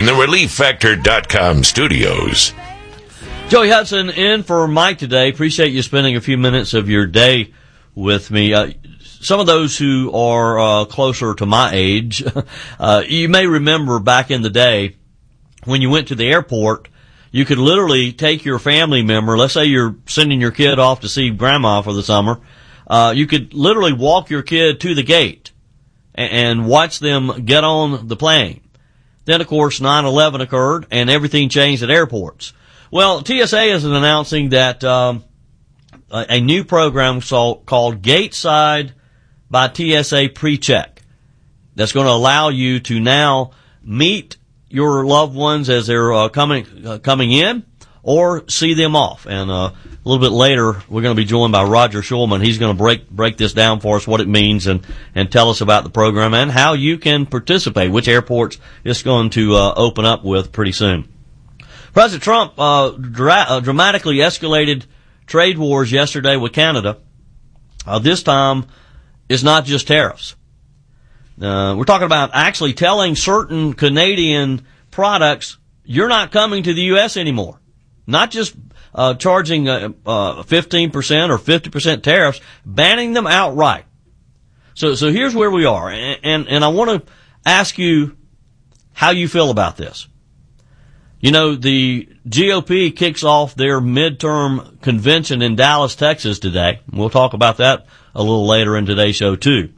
the ReliefFactor.com studios. Joey Hudson in for Mike today. Appreciate you spending a few minutes of your day with me. Some of those who are closer to my age, you may remember back in the day when you went to the airport, you could literally take your family member. Let's say you're sending your kid off to see grandma for the summer. You could literally walk your kid to the gate and watch them get on the plane. Then, of course, 9/11 occurred and everything changed at airports. Well, TSA is announcing that a new program called Gateside by TSA PreCheck that's going to allow you to now meet your loved ones as they're coming in or see them off. And a little bit later, we're going to be joined by Roger Schulman. He's going to break this down for us, what it means, and tell us about the program and how you can participate, which airports it's going to open up with pretty soon. President Trump dramatically escalated trade wars yesterday with Canada. This time, it's not just tariffs. We're talking about actually telling certain Canadian products, you're not coming to the U.S. anymore. Not just charging 15% or 50% tariffs, banning them outright. So here's where we are, and I want to ask you how you feel about this. You know, the GOP kicks off their midterm convention in Dallas, Texas today. We'll talk about that a little later in today's show too.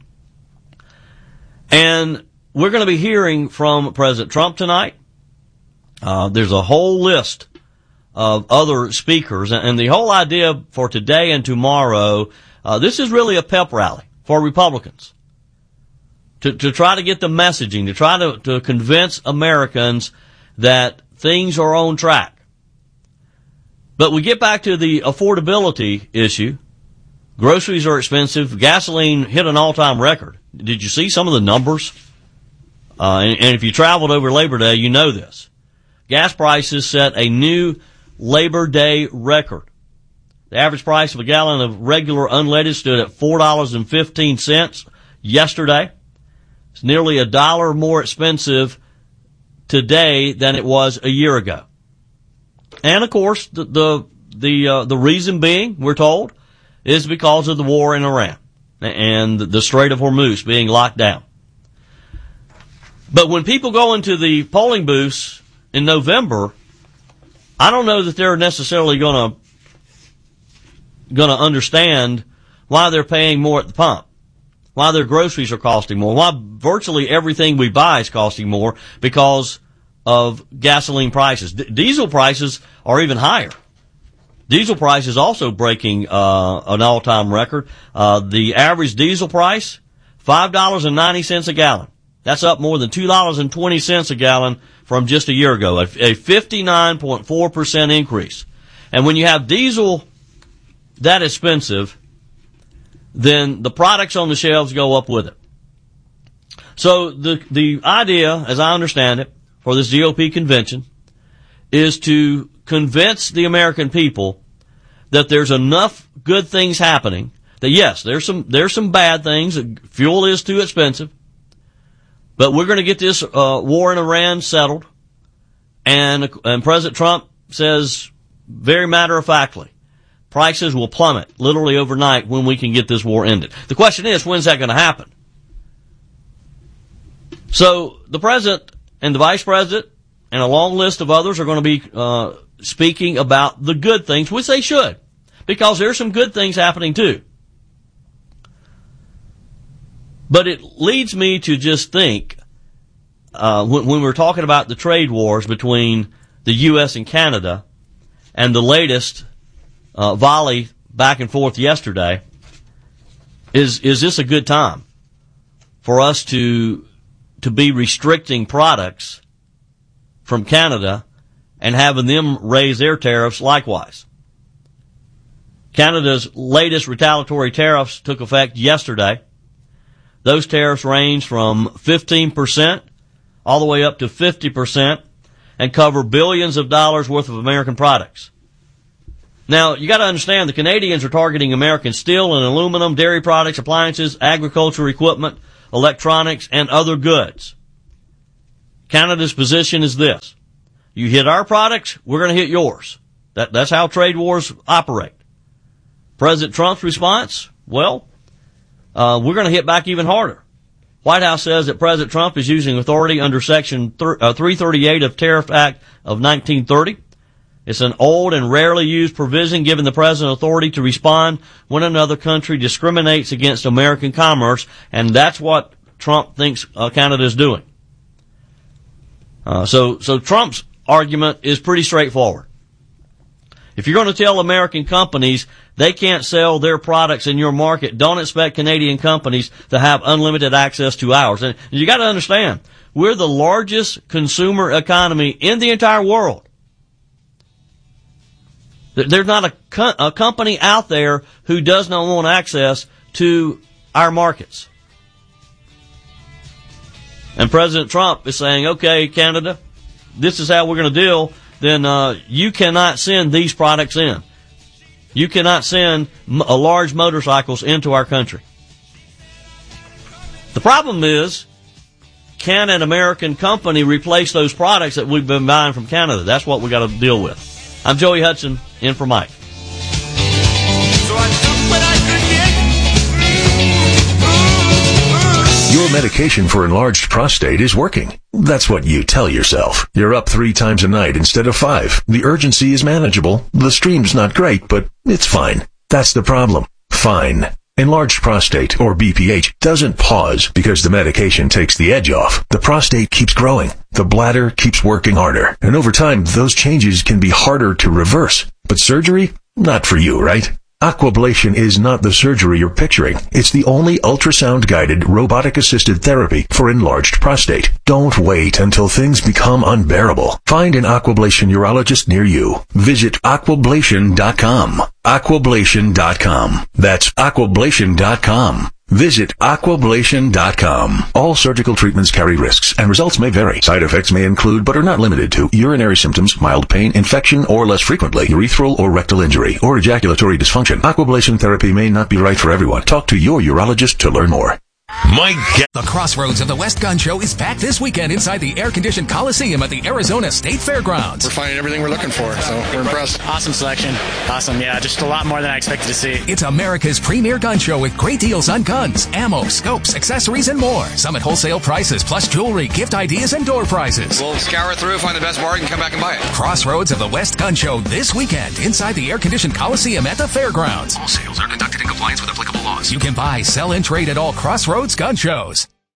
And we're going to be hearing from President Trump tonight. There's a whole list of other speakers, and the whole idea for today and tomorrow, this is really a pep rally for Republicans to try to get the messaging, to try to convince Americans that things are on track. But we get back to the affordability issue. Groceries are expensive. Gasoline hit an all-time record. Did you see some of the numbers? And if you traveled over Labor Day, you know this. Gas prices set a new Labor Day record. The average price of a gallon of regular unleaded stood at $4.15 yesterday. It's nearly $1 more expensive today than it was a year ago. And of course, the reason being, we're told, is because of the war in Iran and the Strait of Hormuz being locked down. But when people go into the polling booths in November, I don't know that they're necessarily gonna understand why they're paying more at the pump, why their groceries are costing more, why virtually everything we buy is costing more because of gasoline prices. Diesel prices are even higher. Diesel price is also breaking an all-time record. The average diesel price, $5.90 a gallon. That's up more than $2.20 a gallon from just a year ago, a 59.4% increase. And when you have diesel that expensive, then the products on the shelves go up with it. So the idea, as I understand it, for this GOP convention is to convince the American people that there's enough good things happening, that yes, there's some bad things. Fuel is too expensive, but we're going to get this war in Iran settled. And President Trump says very matter-of-factly, prices will plummet literally overnight when we can get this war ended. The question is, when's that going to happen? So the president and the vice president and a long list of others are going to be speaking about the good things, which they should, because there's some good things happening too. But it leads me to just think, when we're talking about the trade wars between the U.S. and Canada and the latest volley back and forth yesterday, is this a good time for us to be restricting products from Canada and having them raise their tariffs likewise? Canada's latest retaliatory tariffs took effect yesterday. Those tariffs range from 15% all the way up to 50% and cover billions of dollars worth of American products. Now, you got to understand the Canadians are targeting American steel and aluminum, dairy products, appliances, agricultural equipment, electronics, and other goods. Canada's position is this. You hit our products, we're going to hit yours. That's how trade wars operate. President Trump's response, well, we're going to hit back even harder. White House says that President Trump is using authority under Section 338 of Tariff Act of 1930. It's an old and rarely used provision giving the president authority to respond when another country discriminates against American commerce, and that's what Trump thinks Canada is doing. So Trump's argument is pretty straightforward. If you're going to tell American companies they can't sell their products in your market, don't expect Canadian companies to have unlimited access to ours. And you got to understand, we're the largest consumer economy in the entire world. There's not a company out there who does not want access to our markets. And President Trump is saying, okay, Canada, this is how we're going to deal. Then you cannot send these products in. You cannot send large motorcycles into our country. The problem is, can an American company replace those products that we've been buying from Canada? That's what we got to deal with. I'm Joey Hudson, in for Mike. Your medication for enlarged prostate is working. That's what you tell yourself. You're up 3 times a night instead of 5. The urgency is manageable. The stream's not great, but it's fine. That's the problem. Fine. Enlarged prostate, or BPH, doesn't pause because the medication takes the edge off. The prostate keeps growing. The bladder keeps working harder. And over time, those changes can be harder to reverse. But surgery? Not for you, right? Aquablation is not the surgery you're picturing. It's the only ultrasound-guided, robotic-assisted therapy for enlarged prostate. Don't wait until things become unbearable. Find an Aquablation urologist near you. Visit aquablation.com. Aquablation.com. That's aquablation.com. Visit aquablation.com. All surgical treatments carry risks, and results may vary. Side effects may include, but are not limited to, urinary symptoms, mild pain, infection, or less frequently, urethral or rectal injury, or ejaculatory dysfunction. Aquablation therapy may not be right for everyone. Talk to your urologist to learn more. The Crossroads of the West Gun Show is packed this weekend inside the air-conditioned Coliseum at the Arizona State Fairgrounds. We're finding everything we're looking for, so we're impressed. Awesome selection. Awesome, yeah, just a lot more than I expected to see. It's America's premier gun show with great deals on guns, ammo, scopes, accessories, and more. Some at wholesale prices, plus jewelry, gift ideas, and door prizes. We'll scour through, find the best bargain, come back and buy it. Crossroads of the West Gun Show this weekend inside the air-conditioned Coliseum at the Fairgrounds. All sales are conducted in compliance with applicable laws. You can buy, sell, and trade at all Crossroads gun shows.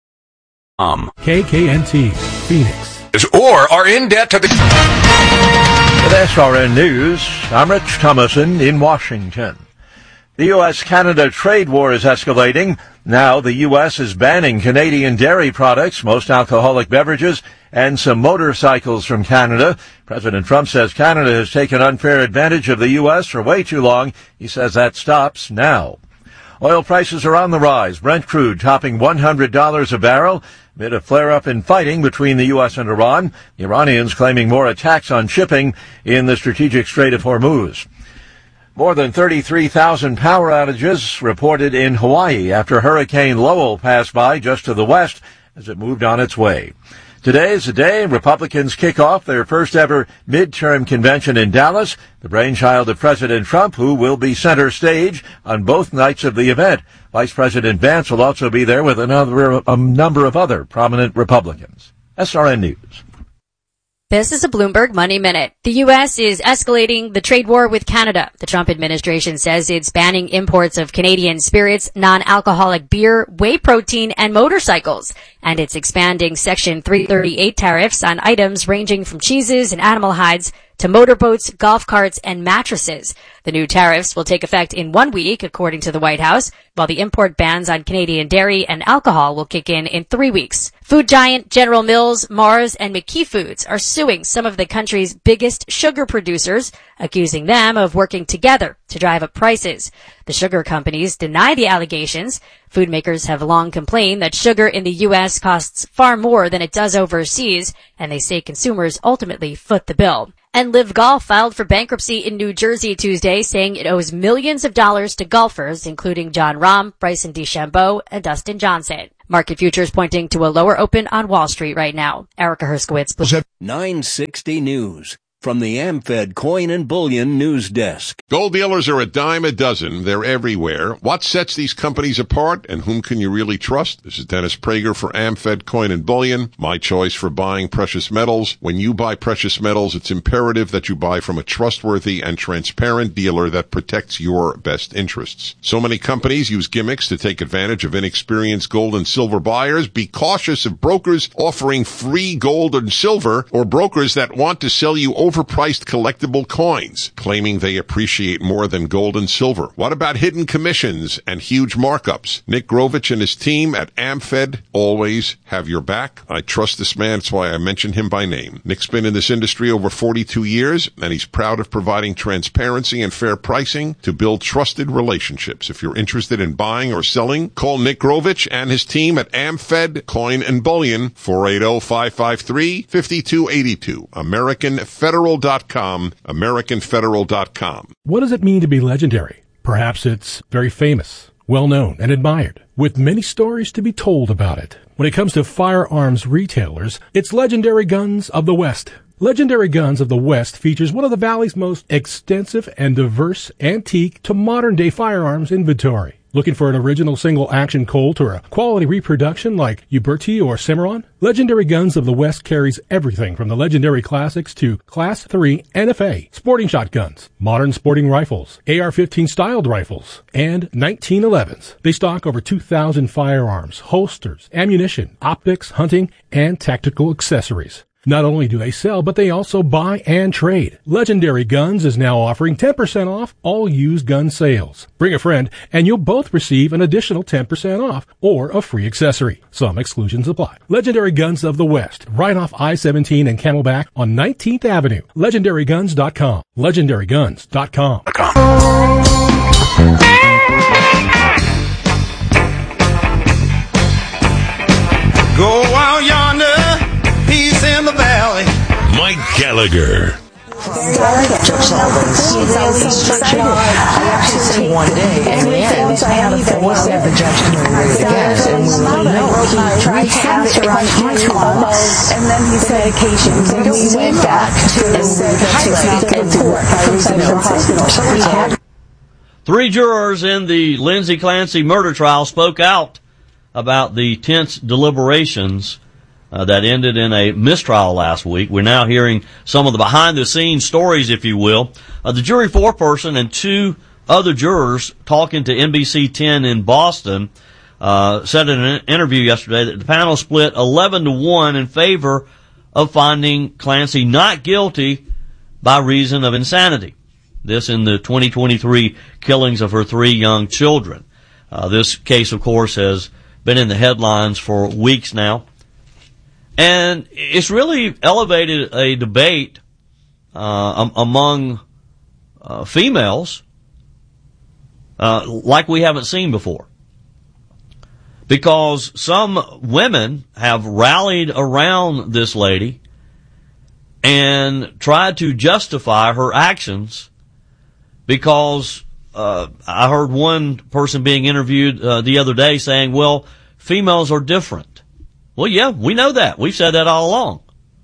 KKNT, Phoenix. Or are in debt to the... With SRN News, I'm Rich Thomason in Washington. The U.S.-Canada trade war is escalating. Now the U.S. is banning Canadian dairy products, most alcoholic beverages, and some motorcycles from Canada. President Trump says Canada has taken unfair advantage of the U.S. for way too long. He says that stops now. Oil prices are on the rise. Brent crude topping $100 a barrel amid a flare-up in fighting between the U.S. and Iran. The Iranians claiming more attacks on shipping in the strategic Strait of Hormuz. More than 33,000 power outages reported in Hawaii after Hurricane Lowell passed by just to the west as it moved on its way. Today is the day Republicans kick off their first ever midterm convention in Dallas, the brainchild of President Trump, who will be center stage on both nights of the event. Vice President Vance will also be there with a number of other prominent Republicans. SRN News. This is a Bloomberg Money Minute. The U.S. is escalating the trade war with Canada. The Trump administration says it's banning imports of Canadian spirits, non-alcoholic beer, whey protein, and motorcycles. And it's expanding Section 338 tariffs on items ranging from cheeses and animal hides to motorboats, golf carts, and mattresses. The new tariffs will take effect in 1 week, according to the White House, while the import bans on Canadian dairy and alcohol will kick in 3 weeks. Food giant General Mills, Mars, and McKee Foods are suing some of the country's biggest sugar producers, accusing them of working together to drive up prices. The sugar companies deny the allegations. Food makers have long complained that sugar in the U.S. costs far more than it does overseas, and they say consumers ultimately foot the bill. And Live Golf filed for bankruptcy in New Jersey Tuesday, saying it owes millions of dollars to golfers, including Jon Rahm, Bryson DeChambeau, and Dustin Johnson. Market futures pointing to a lower open on Wall Street right now. Erica Herskowitz. 960 News. From the AmFed Coin and Bullion News Desk. Gold dealers are a dime a dozen. They're everywhere. What sets these companies apart, and whom can you really trust? This is Dennis Prager for AmFed Coin and Bullion, my choice for buying precious metals. When you buy precious metals, it's imperative that you buy from a trustworthy and transparent dealer that protects your best interests. So many companies use gimmicks to take advantage of inexperienced gold and silver buyers. Be cautious of brokers offering free gold and silver, or brokers that want to sell you overpriced collectible coins, claiming they appreciate more than gold and silver. What about hidden commissions and huge markups? Nick Grovich and his team at AmFed always have your back. I trust this man. That's why I mention him by name. Nick's been in this industry over 42 years, and he's proud of providing transparency and fair pricing to build trusted relationships. If you're interested in buying or selling, call Nick Grovich and his team at AmFed Coin and Bullion, 480-553-5282. AmericanFederal.com, AmericanFederal.com. What does it mean to be legendary? Perhaps it's very famous, well-known, and admired, with many stories to be told about it. When it comes to firearms retailers, it's Legendary Guns of the West. Legendary Guns of the West features one of the Valley's most extensive and diverse antique to modern-day firearms inventory. Looking for an original single-action Colt or a quality reproduction like Uberti or Cimarron? Legendary Guns of the West carries everything from the legendary classics to Class III NFA, sporting shotguns, modern sporting rifles, AR-15 styled rifles, and 1911s. They stock over 2,000 firearms, holsters, ammunition, optics, hunting, and tactical accessories. Not only do they sell, but they also buy and trade. Legendary Guns is now offering 10% off all used gun sales. Bring a friend, and you'll both receive an additional 10% off or a free accessory. Some exclusions apply. Legendary Guns of the West, right off I-17 and Camelback on 19th Avenue. LegendaryGuns.com. LegendaryGuns.com. Go out yonder, peace in the valley. Mike Gallagher. Judge Sullivan's instruction. I actually said one day, and in the end, he said the judge can read it again. And when we know, he tried to ask her on and then he said medications, and we went back to the report by Regional Hospital. So we had 3 jurors in the Lindsay Clancy murder trial spoke out about the tense deliberations that ended in a mistrial last week. We're now hearing some of the behind-the-scenes stories, if you will. The jury foreperson and 2 other jurors talking to NBC 10 in Boston said in an interview yesterday that the panel split 11-1 in favor of finding Clancy not guilty by reason of insanity. This in the 2023 killings of her 3 young children. This case, of course, has been in the headlines for weeks now. And it's really elevated a debate among females like we haven't seen before. Because some women have rallied around this lady and tried to justify her actions because I heard one person being interviewed the other day saying, well, females are different. Well, yeah, we know that. We've said that all along.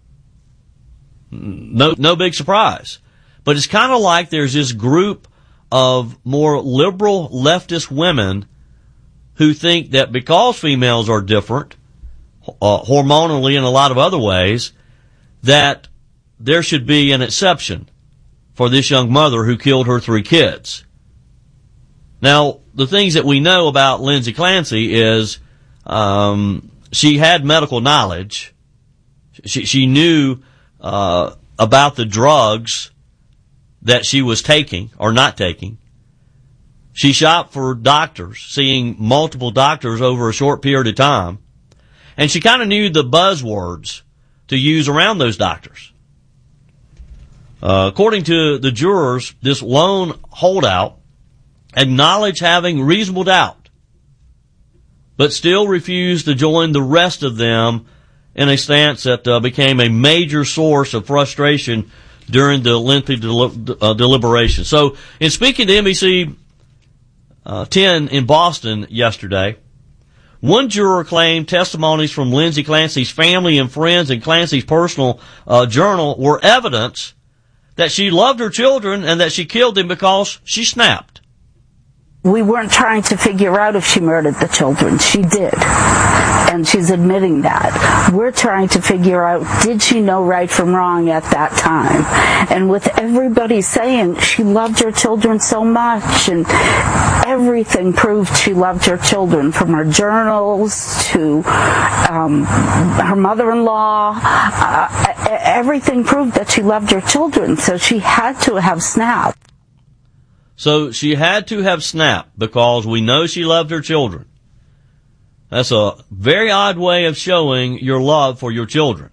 No big surprise. But it's kind of like there's this group of more liberal leftist women who think that because females are different, hormonally and a lot of other ways, that there should be an exception for this young mother who killed her 3 kids. Now, the things that we know about Lindsay Clancy is, she had medical knowledge. She knew about the drugs that she was taking or not taking. She shopped for doctors, seeing multiple doctors over a short period of time. And she kind of knew the buzzwords to use around those doctors. According to the jurors, this lone holdout acknowledged having reasonable doubt, but still refused to join the rest of them in a stance that became a major source of frustration during the lengthy deliberation. So, in speaking to NBC 10 in Boston yesterday, One juror claimed testimonies from Lindsay Clancy's family and friends and Clancy's personal journal were evidence that she loved her children and that she killed them because she snapped. We weren't trying to figure out if she murdered the children. She did. And she's admitting that. We're trying to figure out, did she know right from wrong at that time? And with everybody saying she loved her children so much, and everything proved she loved her children, from her journals to her mother-in-law, everything proved that she loved her children. So she had to have snapped. So she had to have snapped because we know she loved her children. That's a very odd way of showing your love for your children.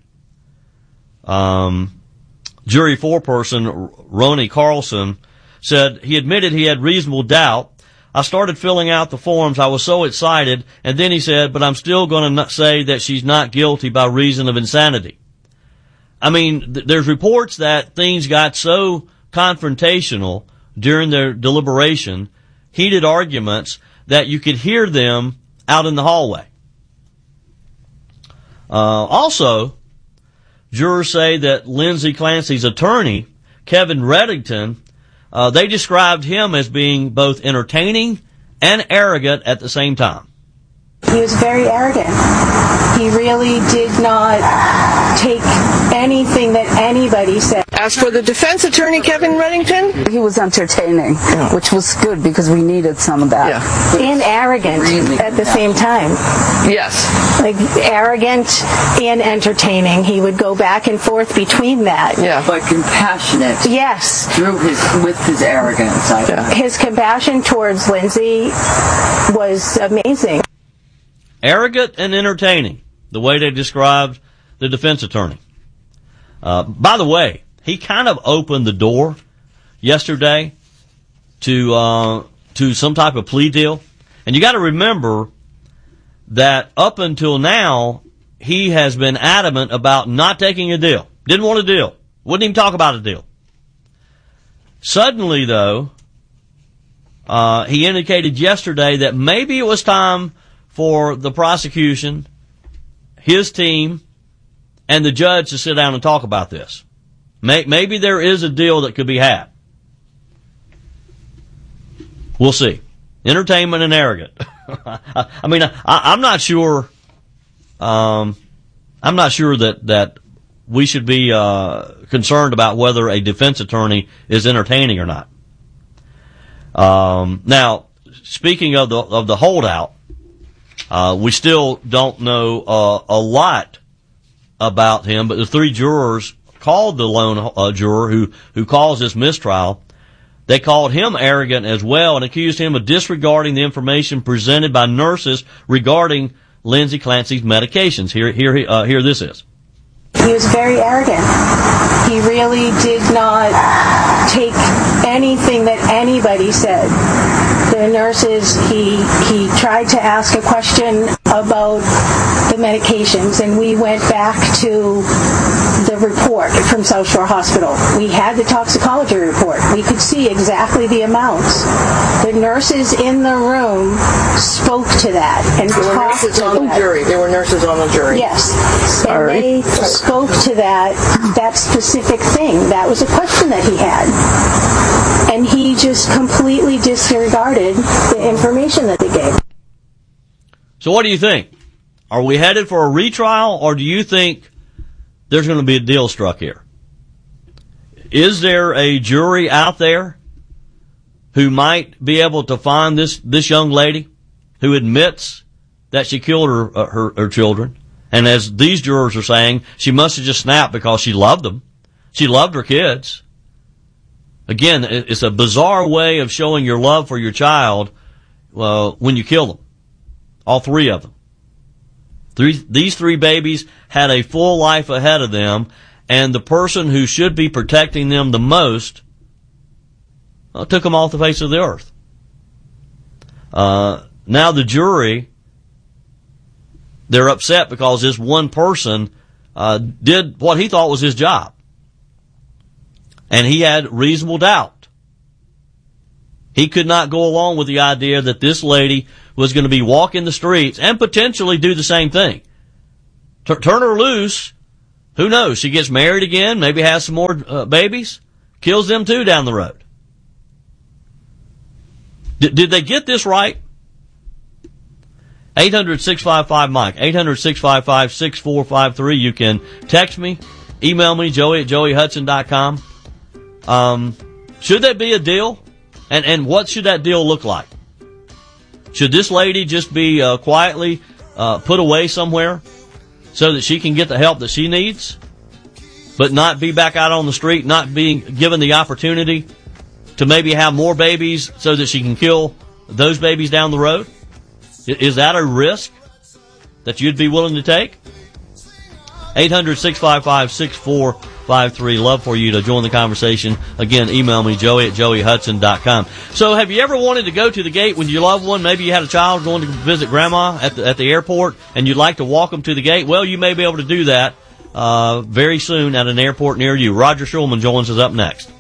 Jury foreperson Ronnie Carlson said he admitted he had reasonable doubt. I started filling out the forms. I was so excited. And then he said, but I'm still going to say that she's not guilty by reason of insanity. I mean, there's reports that things got so confrontational during their deliberation, heated arguments, that you could hear them out in the hallway. Also, jurors say that Lindsay Clancy's attorney, Kevin Reddington, they described him as being both entertaining and arrogant at the same time. He was very arrogant. He really did not take anything that anybody said. As for the defense attorney, Kevin Reddington, he was entertaining, which was good because we needed some of that. Yeah. And arrogant at the same time. Yes. Like arrogant and entertaining. He would go back and forth between that. Yeah. But compassionate. Yes. With his arrogance. His compassion towards Lindsay was amazing. Arrogant and entertaining, the way they described the defense attorney. By the way, he kind of opened the door yesterday to some type of plea deal. And you got to remember that up until now, he has been adamant about not taking a deal. Didn't want a deal. Wouldn't even talk about a deal. Suddenly, though, he indicated yesterday that maybe it was time for the prosecution, his team, and the judge to sit down and talk about this. Maybe there is a deal that could be had. We'll see. Entertainment and arrogant. I mean, I'm not sure. I'm not sure that we should be concerned about whether a defense attorney is entertaining or not. Now, speaking of the holdout, we still don't know a lot about him, but the three jurors called the lone juror who caused this mistrial. They called him arrogant as well and accused him of disregarding the information presented by nurses regarding Lindsay Clancy's medications. Here this is. He was very arrogant. He really did not take anything that anybody said. The nurses, he tried to ask a question about the medications, and we went back to the report from South Shore Hospital. We had the toxicology report. We could see exactly the amounts. The nurses in the room spoke to that and talked to that. There were nurses on the jury. Yes. And they spoke to that specific thing. That was a question that he had. And he just completely disregarded the information that they gave. So what do you think? Are we headed for a retrial, or do you think there's going to be a deal struck here? Is there a jury out there who might be able to find this young lady who admits that she killed her children? And as these jurors are saying, she must have just snapped because she loved them. She loved her kids. Again, it's a bizarre way of showing your love for your child when you kill them. All three of them. These three babies had a full life ahead of them, and the person who should be protecting them the most took them off the face of the earth. Now the jury, they're upset because this one person did what he thought was his job. And he had reasonable doubt. He could not go along with the idea that this lady was going to be walking the streets and potentially do the same thing. Turn her loose. Who knows? She gets married again, maybe has some more babies, kills them too down the road. Did they get this right? 800-655-MIKE, 800-655-6453. You can text me, email me, joey@joeyhudson.com. Should that be a deal? And what should that deal look like? Should this lady just be quietly put away somewhere so that she can get the help that she needs, but not be back out on the street, not being given the opportunity to maybe have more babies so that she can kill those babies down the road? Is that a risk that you'd be willing to take? 800-655-6453. Love for you to join the conversation. Again, email me, joey@joeyhudson.com. So have you ever wanted to go to the gate with your loved one? Maybe you had a child going to visit grandma at the airport and you'd like to walk them to the gate. Well, you may be able to do that very soon at an airport near you. Roger Schulman joins us up next.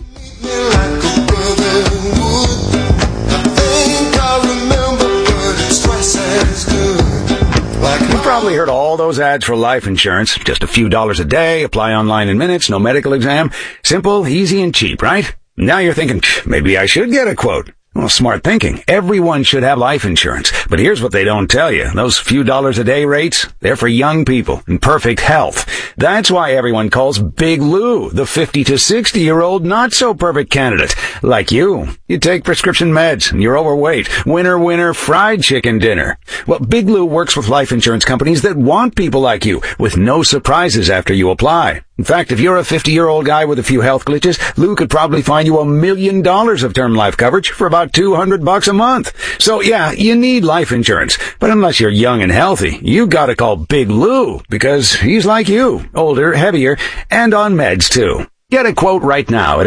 You've probably heard all those ads for life insurance. Just a few dollars a day, apply online in minutes, no medical exam. Simple, easy, and cheap, right? Now you're thinking, maybe I should get a quote. Well, smart thinking. Everyone should have life insurance. But here's what they don't tell you. Those few dollars a day rates, they're for young people in perfect health. That's why everyone calls Big Lou the 50 to 60-year-old not-so-perfect candidate. Like you. You take prescription meds and you're overweight. Winner, fried chicken dinner. Well, Big Lou works with life insurance companies that want people like you with no surprises after you apply. In fact, if you're a 50-year-old guy with a few health glitches, Lou could probably find you $1 million of term life coverage for about $200 a month. So yeah, you need life insurance. But unless you're young and healthy, you gotta call Big Lou because he's like you, older, heavier, and on meds too. Get a quote right now at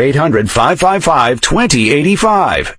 800-555-2085,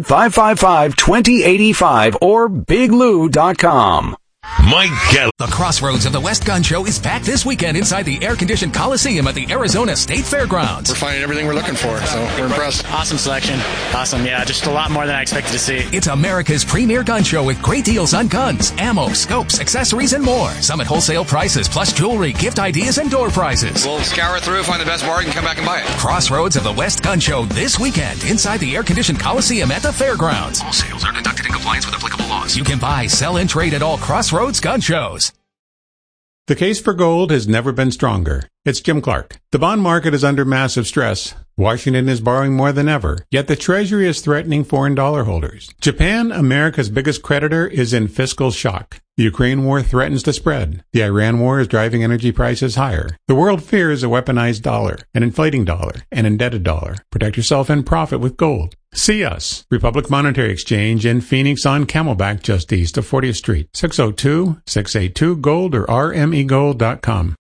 800-555-2085, or biglou.com. Mike Gallup. The Crossroads of the West Gun Show is back this weekend inside the air-conditioned Coliseum at the Arizona State Fairgrounds. We're finding everything we're looking for, so we're impressed. Awesome selection. Awesome, yeah, just a lot more than I expected to see. It's America's premier gun show with great deals on guns, ammo, scopes, accessories, and more. Some at wholesale prices, plus jewelry, gift ideas, and door prizes. We'll scour through, find the best bargain, come back and buy it. Crossroads of the West Gun Show this weekend inside the air-conditioned Coliseum at the Fairgrounds. All sales are conducted in compliance with applicable laws. You can buy, sell, and trade at all Crossroads gun shows. The case for gold has never been stronger. It's Jim Clark. The bond market is under massive stress. Washington is borrowing more than ever, yet the Treasury is threatening foreign dollar holders. Japan, America's biggest creditor, is in fiscal shock. The Ukraine war threatens to spread. The Iran war is driving energy prices higher. The world fears a weaponized dollar, an inflating dollar, an indebted dollar. Protect yourself and profit with gold. See us, Republic Monetary Exchange in Phoenix on Camelback, just east of 40th Street. 602-682-GOLD or rmegold.com.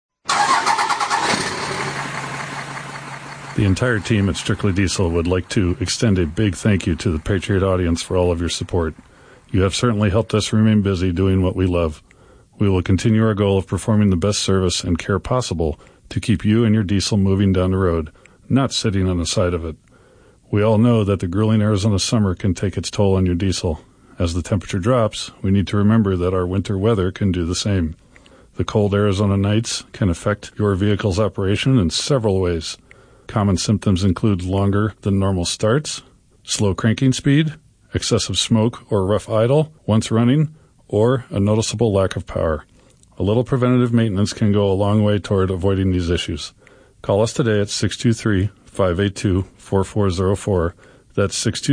The entire team at Strictly Diesel would like to extend a big thank you to the Patriot audience for all of your support. You have certainly helped us remain busy doing what we love. We will continue our goal of performing the best service and care possible to keep you and your diesel moving down the road, not sitting on the side of it. We all know that the grueling Arizona summer can take its toll on your diesel. As the temperature drops, we need to remember that our winter weather can do the same. The cold Arizona nights can affect your vehicle's operation in several ways. Common symptoms include longer than normal starts, slow cranking speed, excessive smoke or rough idle once running, or a noticeable lack of power. A little preventative maintenance can go a long way toward avoiding these issues. Call us today at 623-582-4404. That's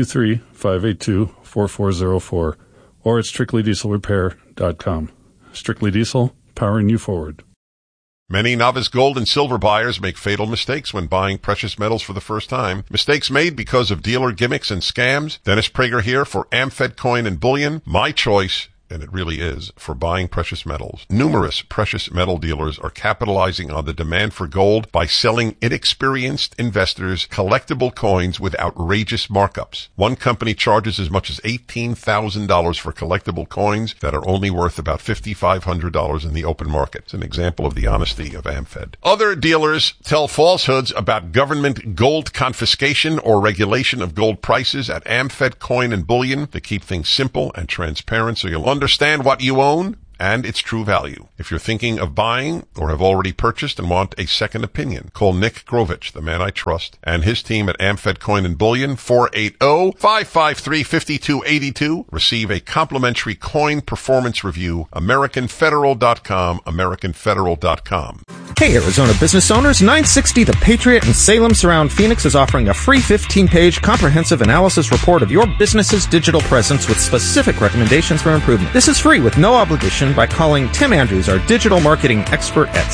623-582-4404. Or at strictlydieselrepair.com. Strictly Diesel, powering you forward. Many novice gold and silver buyers make fatal mistakes when buying precious metals for the first time. Mistakes made because of dealer gimmicks and scams. Dennis Prager here for Amfed Coin and Bullion. My choice, and it really is, for buying precious metals. Numerous precious metal dealers are capitalizing on the demand for gold by selling inexperienced investors collectible coins with outrageous markups. One company charges as much as $18,000 for collectible coins that are only worth about $5,500 in the open market. It's an example of the honesty of AmFed. Other dealers tell falsehoods about government gold confiscation or regulation of gold prices at AmFed Coin and Bullion to keep things simple and transparent so you'll understand what you own and its true value. If you're thinking of buying or have already purchased and want a second opinion, call Nick Grovich, the man I trust, and his team at AmFed Coin and Bullion, 480-553-5282. Receive a complimentary coin performance review, AmericanFederal.com, AmericanFederal.com. Hey, Arizona business owners, 960 The Patriot in Salem Surround Phoenix is offering a free 15-page comprehensive analysis report of your business's digital presence with specific recommendations for improvement. This is free with no obligation by calling Tim Andrews, our digital marketing expert, at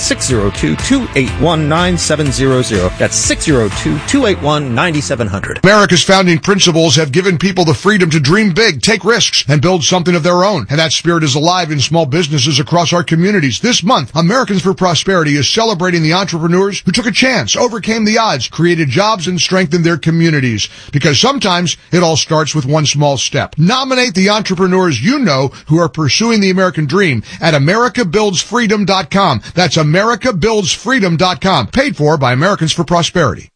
602-281-9700. That's 602-281-9700. America's founding principles have given people the freedom to dream big, take risks, and build something of their own. And that spirit is alive in small businesses across our communities. This month, Americans for Prosperity is celebrating the entrepreneurs who took a chance, overcame the odds, created jobs, and strengthened their communities. Because sometimes it all starts with one small step. Nominate the entrepreneurs you know who are pursuing the American dream at AmericaBuildsFreedom.com. That's AmericaBuildsFreedom.com. Paid for by Americans for Prosperity.